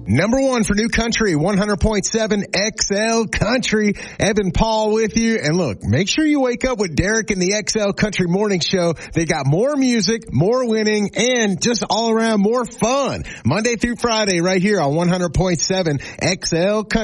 Number one for New Country, 100.7 XL Country. Evan Paul with you. And look, make sure you wake up with Derek and the XL Country Morning Show. They got more music, more winning, and just all around more fun. Monday through Friday right here on 100.7 XL Country.